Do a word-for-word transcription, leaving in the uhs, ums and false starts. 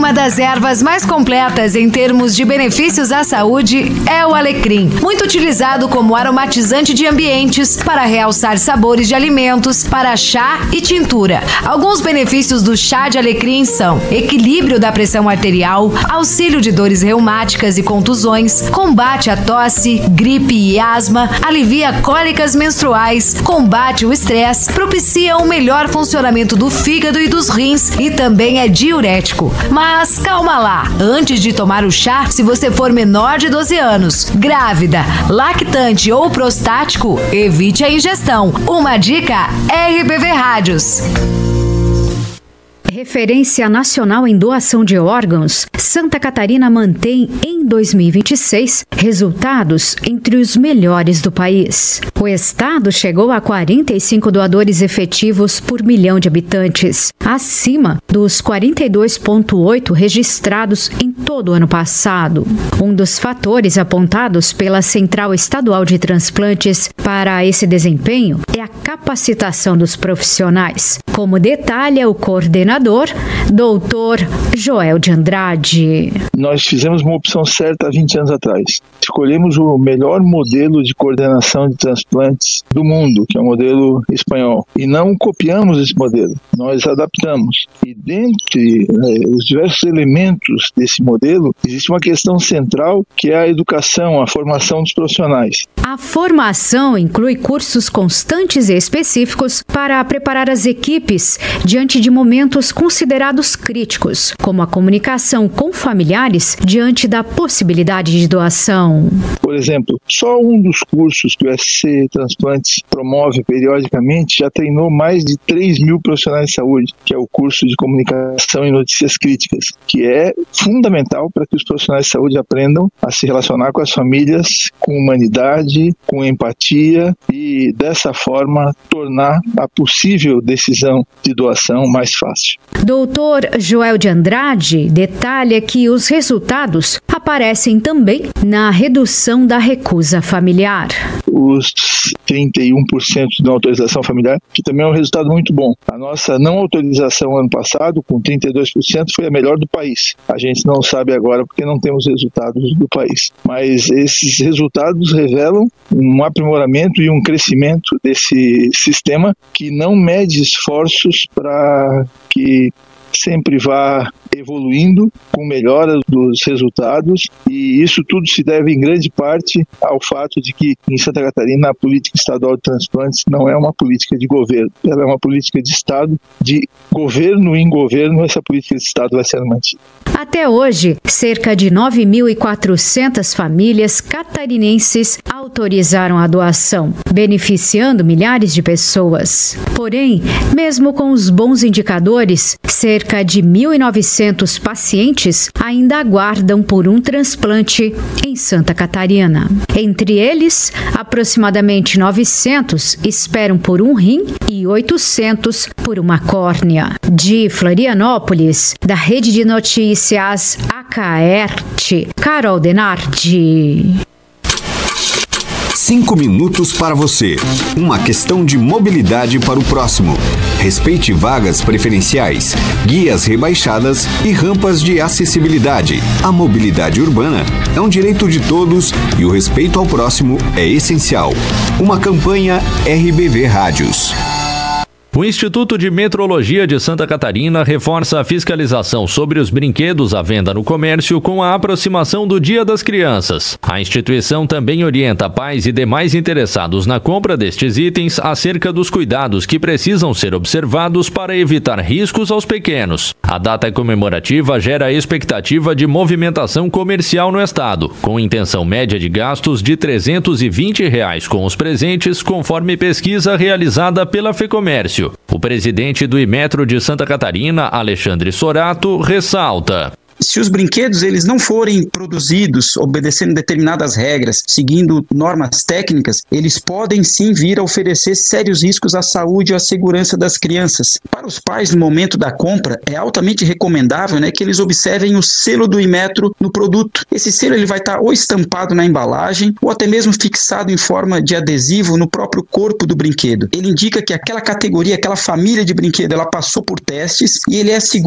Uma das ervas mais completas em termos de benefícios à saúde é o alecrim, muito utilizado como aromatizante de ambientes, para realçar sabores de alimentos, para chá e tintura. Alguns benefícios do chá de alecrim são equilíbrio da pressão arterial, auxílio de dores reumáticas e contusões, combate a tosse, gripe e asma, alivia cólicas menstruais, combate o estresse, propicia um melhor funcionamento do fígado e dos rins e também é diurético. Mas calma lá, antes de tomar o chá, se você for menor de doze anos, grávida, lactante ou prostático, evite a ingestão. Uma dica R B V Rádios. Referência nacional em doação de órgãos, Santa Catarina mantém em dois mil e vinte e seis resultados entre os melhores do país. O estado chegou a quarenta e cinco doadores efetivos por milhão de habitantes, acima dos quarenta e dois vírgula oito registrados em todo o ano passado. Um dos fatores apontados pela Central Estadual de Transplantes para esse desempenho é a capacitação dos profissionais, como detalha o coordenador doutor Joel de Andrade. Nós fizemos uma opção certa há vinte anos atrás. Escolhemos o melhor modelo de coordenação de transplantes do mundo, que é o modelo espanhol. E não copiamos esse modelo, nós adaptamos. E dentre eh, os diversos elementos desse modelo, existe uma questão central que é a educação, a formação dos profissionais. A formação inclui cursos constantes e específicos para preparar as equipes diante de momentos considerados críticos, como a comunicação com familiares diante da possibilidade de doação. Por exemplo, só um dos cursos que o S C Transplantes promove periodicamente já treinou mais de três mil profissionais de saúde, que é o curso de comunicação e notícias críticas, que é fundamental para que os profissionais de saúde aprendam a se relacionar com as famílias com humanidade, com empatia e, dessa forma, tornar a possível decisão de doação mais fácil. doutor Joel de Andrade detalha que os resultados aparecem também na redução da recusa familiar. Os trinta e um por cento de não autorização familiar, que também é um resultado muito bom. A nossa não autorização ano passado, com trinta e dois por cento, foi a melhor do país. A gente não sabe agora porque não temos resultados do país. Mas esses resultados revelam um aprimoramento e um crescimento desse sistema que não mede esforços para que sempre vá evoluindo com melhora dos resultados, e isso tudo se deve em grande parte ao fato de que em Santa Catarina a política estadual de transplantes não é uma política de governo, ela é uma política de Estado, de governo em governo, essa política de Estado vai ser mantida. Até hoje, cerca de nove mil e quatrocentas famílias catarinenses autorizaram a doação, beneficiando milhares de pessoas. Porém, mesmo com os bons indicadores, cerca de mil e novecentos pacientes ainda aguardam por um transplante em Santa Catarina. Entre eles, aproximadamente novecentos esperam por um rim e oitocentos por uma córnea. De Florianópolis, da Rede de Notícias Acaerte, Carol Denardi. Cinco minutos para você. Uma questão de mobilidade para o próximo. Respeite vagas preferenciais, guias rebaixadas e rampas de acessibilidade. A mobilidade urbana é um direito de todos e o respeito ao próximo é essencial. Uma campanha R B V Rádios. O Instituto de Metrologia de Santa Catarina reforça a fiscalização sobre os brinquedos à venda no comércio com a aproximação do Dia das Crianças. A instituição também orienta pais e demais interessados na compra destes itens acerca dos cuidados que precisam ser observados para evitar riscos aos pequenos. A data comemorativa gera a expectativa de movimentação comercial no estado, com intenção média de gastos de trezentos e vinte reais com os presentes, conforme pesquisa realizada pela FEComércio. O presidente do Imetro de Santa Catarina, Alexandre Sorato, ressalta: Se os brinquedos eles não forem produzidos obedecendo determinadas regras, seguindo normas técnicas, eles podem sim vir a oferecer sérios riscos à saúde e à segurança das crianças. Para os pais, no momento da compra, é altamente recomendável, né, que eles observem o selo do Imetro no produto. Esse selo ele vai estar ou estampado na embalagem ou até mesmo fixado em forma de adesivo no próprio corpo do brinquedo. Ele indica que aquela categoria, aquela família de brinquedo, ela passou por testes e ele é seguro